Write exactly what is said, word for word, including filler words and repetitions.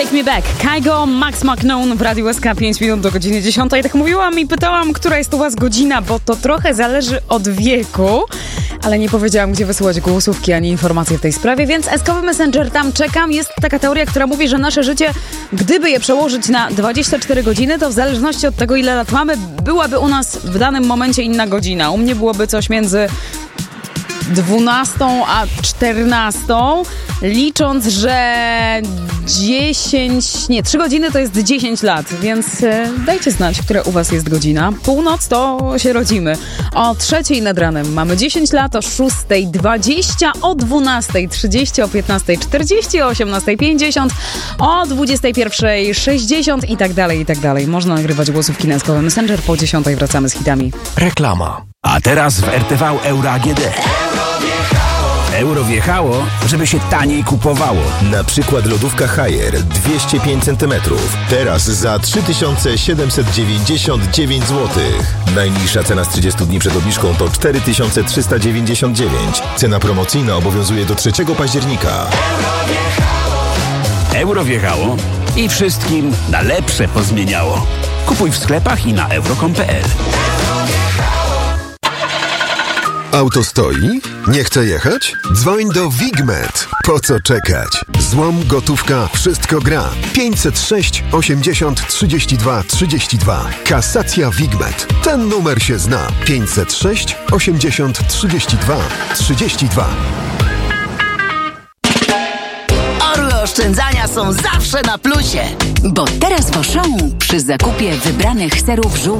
Take Me Back. Kygo, Max McKnown w Radiu S K, pięć minut do godziny dziesiątej. Tak mówiłam i pytałam, która jest u was godzina, bo to trochę zależy od wieku, ale nie powiedziałam, gdzie wysyłać głosówki ani informacje w tej sprawie, więc S K-owy Messenger, tam czekam. Jest taka teoria, która mówi, że nasze życie, gdyby je przełożyć na dwadzieścia cztery godziny, to w zależności od tego, ile lat mamy, byłaby u nas w danym momencie inna godzina. U mnie byłoby coś między dwunastą a czternastą, licząc, że dziesięć, nie, trzy godziny to jest dziesięć lat, więc e, dajcie znać, która u was jest godzina. Północ to się rodzimy. O trzeciej nad ranem mamy dziesięć lat, o szóstej dwadzieścia, o dwunastej trzydzieści, o piętnastej czterdzieści, o osiemnastej pięćdziesiąt, o dwudziestej pierwszej sześćdziesiąt i tak dalej, i tak dalej. Można nagrywać głosówki na S K-owy Messenger. Po dziesiątej wracamy z hitami. Reklama. A teraz w R T V Euro A G D. Euro wjechało, żeby się taniej kupowało. Na przykład lodówka Haier dwieście pięć centymetrów. Teraz za trzy tysiące siedemset dziewięćdziesiąt dziewięć złotych. Najniższa cena z trzydziestu dni przed obniżką to cztery tysiące trzysta dziewięćdziesiąt dziewięć. Cena promocyjna obowiązuje do trzeciego października. Euro wjechało i wszystkim na lepsze pozmieniało. Kupuj w sklepach i na euro kropka com kropka p l. Auto stoi? Nie chce jechać? Dzwoń do Wigmet. Po co czekać? Złom, gotówka, wszystko gra. pięćset sześć osiemdziesiąt trzydzieści dwa trzydzieści dwa. Kasacja Wigmet. Ten numer się zna. pięćset sześć osiemdziesiąt trzydzieści dwa trzydzieści dwa. Orły oszczędzania są zawsze na plusie. Bo teraz w Auchan przy zakupie wybranych serów żółtych